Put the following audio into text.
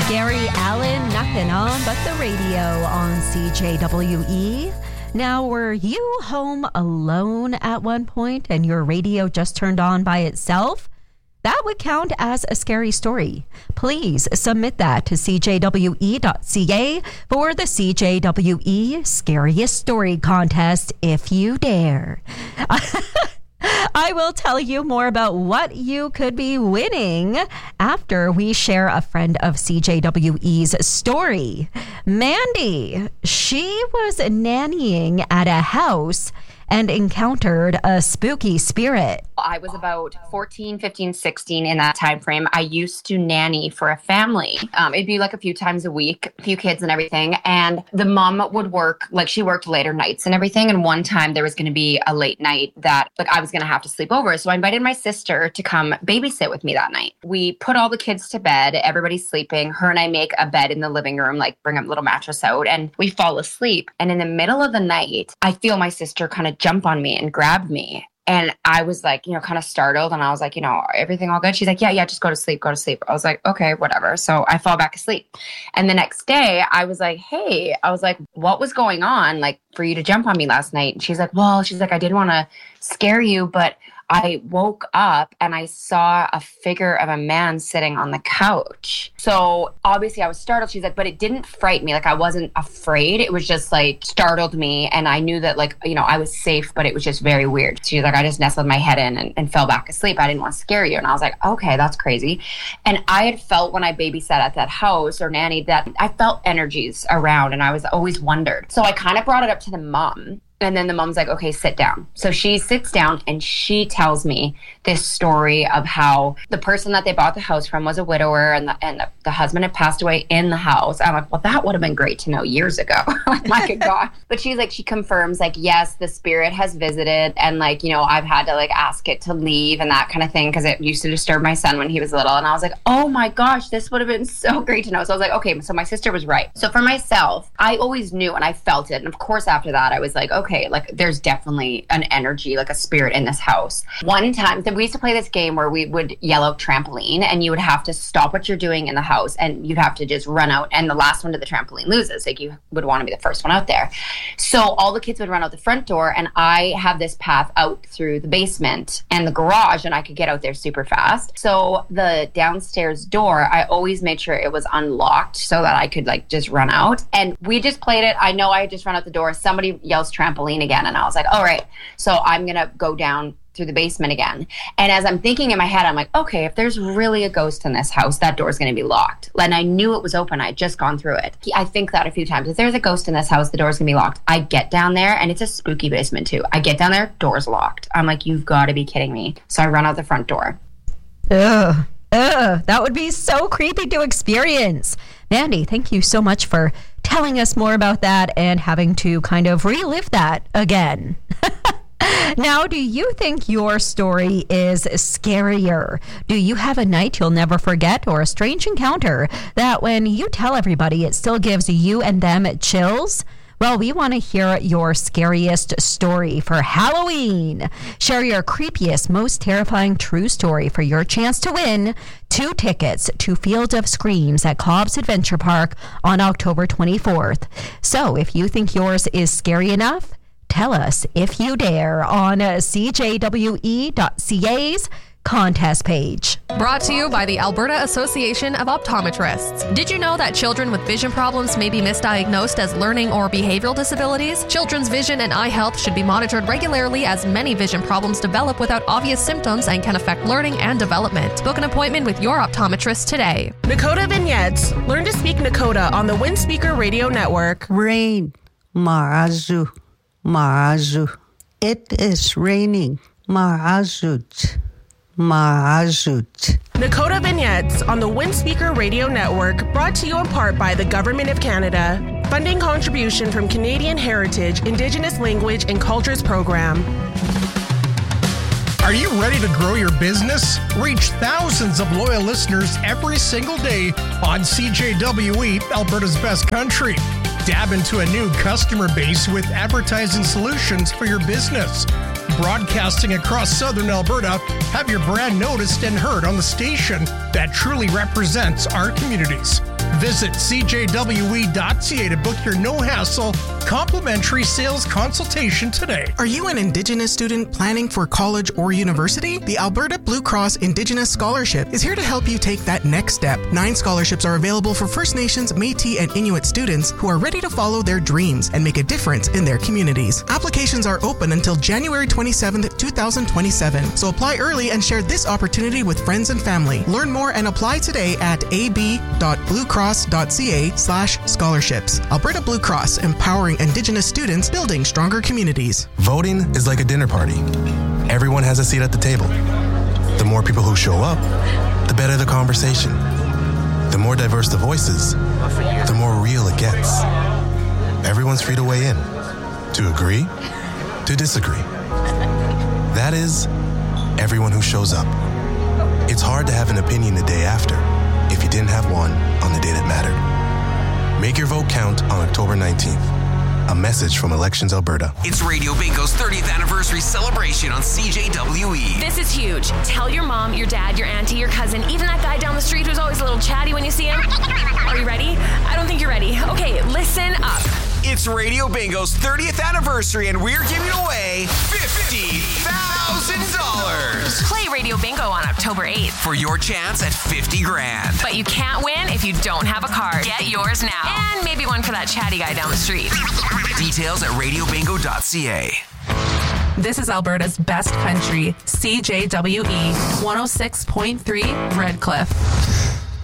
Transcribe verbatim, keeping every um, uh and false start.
Gary Allen knocking on but the radio on C J W E. Now, were you home alone at one point and your radio just turned on by itself? That would count as a scary story. Please submit that to c j w e dot c a for the C J W E Scariest Story Contest, if you dare. I will tell you more about what you could be winning after we share a friend of C J W E's story. Mandy, she was nannying at a house and encountered a spooky spirit. I was about fourteen, fifteen, sixteen in that time frame. I used to nanny for a family. Um, it'd be like a few times a week, a few kids and everything. And the mom would work, like she worked later nights and everything. And one time there was going to be a late night that like I was going to have to sleep over. So I invited my sister to come babysit with me that night. We put all the kids to bed. Everybody's sleeping. Her and I make a bed in the living room, like bring a little mattress out and we fall asleep. And in the middle of the night, I feel my sister kind of jump on me and grab me. And I was like, you know, kind of startled. And I was like, you know, everything all good? She's like, yeah, yeah, just go to sleep, go to sleep. I was like, okay, whatever. So I fall back asleep. And the next day I was like, hey, I was like, what was going on? Like for you to jump on me last night? And she's like, well, she's like, I didn't want to scare you, but I woke up and I saw a figure of a man sitting on the couch. So obviously I was startled. She's like, but it didn't frighten me. Like I wasn't afraid. It was just like startled me. And I knew that like, you know, I was safe, but it was just very weird. She's like, I just nestled my head in and, and fell back asleep. I didn't want to scare you. And I was like, okay, that's crazy. And I had felt when I babysat at that house or nannied that I felt energies around and I was always wondered. So I kind of brought it up to the mom. And then the mom's like, okay, sit down. So she sits down and she tells me this story of how the person that they bought the house from was a widower and the, and the, the husband had passed away in the house. I'm like, well, that would have been great to know years ago. My good God. But she's like, she confirms like, yes, the spirit has visited. And like, you know, I've had to like ask it to leave and that kind of thing because it used to disturb my son when he was little. And I was like, oh my gosh, this would have been so great to know. So I was like, okay, so my sister was right. So for myself, I always knew and I felt it. And of course, after that, I was like, okay. Okay, like there's definitely an energy, like a spirit in this house. One time, we used to play this game where we would yell out trampoline and you would have to stop what you're doing in the house and you'd have to just run out and the last one to the trampoline loses. Like you would want to be the first one out there. So all the kids would run out the front door and I have this path out through the basement and the garage and I could get out there super fast. So the downstairs door, I always made sure it was unlocked so that I could like just run out. And we just played it. I know I just run out the door. Somebody yells trampoline again. And I was like, all right, so I'm going to go down through the basement again. And as I'm thinking in my head, I'm like, okay, if there's really a ghost in this house, that door's going to be locked. And I knew it was open. I had just gone through it. I think that a few times. If there's a ghost in this house, the door's going to be locked. I get down there and it's a spooky basement too. I get down there, door's locked. I'm like, you've got to be kidding me. So I run out the front door. Ugh. Ugh. That would be so creepy to experience. Mandy, thank you so much for telling us more about that and having to kind of relive that again. Now, do you think your story is scarier? Do you have a night you'll never forget or a strange encounter that when you tell everybody it still gives you and them chills? Well, we want to hear your scariest story for Halloween. Share your creepiest, most terrifying true story for your chance to win two tickets to Field of Screams at Cobb's Adventure Park on October twenty-fourth. So if you think yours is scary enough, tell us if you dare on c j w e dot c a's contest page. Brought to you by the Alberta Association of Optometrists. Did you know that children with vision problems may be misdiagnosed as learning or behavioral disabilities? Children's vision and eye health should be monitored regularly as many vision problems develop without obvious symptoms and can affect learning and development. Book an appointment with your optometrist today. Nakota Vignettes. Learn to speak Nakota on the Windspeaker Radio Network. Rain. Marazu. Marazu. It is raining. Marazut. Marazut. Nakota Vignettes on the Windspeaker Radio Network, brought to you in part by the Government of Canada. Funding contribution from Canadian Heritage, Indigenous Language and Cultures Program. Are you ready to grow your business? Reach thousands of loyal listeners every single day on C J W E, Alberta's best country. Dab into a new customer base with advertising solutions for your business. Broadcasting across southern Alberta, have your brand noticed and heard on the station that truly represents our communities. Visit c j w e dot c a to book your no-hassle, complimentary sales consultation today. Are you an Indigenous student planning for college or university? The Alberta Blue Cross Indigenous Scholarship is here to help you take that next step. Nine scholarships are available for First Nations, Métis, and Inuit students who are ready to follow their dreams and make a difference in their communities. Applications are open until January twenty-seventh, twenty twenty-seven, so apply early and share this opportunity with friends and family. Learn more and apply today at a b dot blue cross dot c a slash scholarships. Alberta Blue Cross, empowering Indigenous students, building stronger communities. Voting is like a dinner party. Everyone has a seat at the table. The more people who show up, the better the conversation. The more diverse the voices, the more real it gets. Everyone's free to weigh in, to agree, to disagree. That is, everyone who shows up. It's hard to have an opinion the day after if you didn't have one on the day that mattered. Make your vote count on October nineteenth. A message from Elections Alberta. It's Radio Bingo's thirtieth anniversary celebration on C J W E. This is huge. Tell your mom, your dad, your auntie, your cousin, even that guy down the street who's always a little chatty when you see him. Are you ready? I don't think you're ready. Okay, listen up. It's Radio Bingo's thirtieth anniversary, and we're giving away fifty thousand dollars. Play Radio Bingo on October eighth for your chance at fifty grand. But you can't win if you don't have a card. Get yours now. And maybe one for that chatty guy down the street. Details at radio bingo dot c a. This is Alberta's best country, C J W E one oh six point three Redcliffe.